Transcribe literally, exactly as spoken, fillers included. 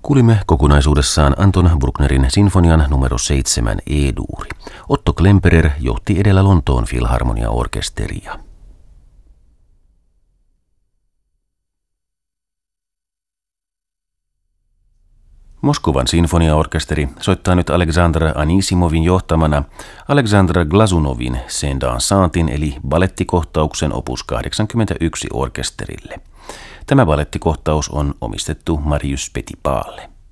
Kuulimme kokonaisuudessaan Anton Brucknerin sinfonian numero seitsemän E-duuri. Otto Klemperer johti edellä Lontoon Filharmonia-orkesteria. Moskovan sinfoniaorkesteri soittaa nyt Aleksandr Anisimovin johtamana Aleksandr Glazunovin Scène dansantin eli balettikohtauksen opus kahdeksankymmentäyksi orkesterille. Tämä balettikohtaus on omistettu Marius Petipalle.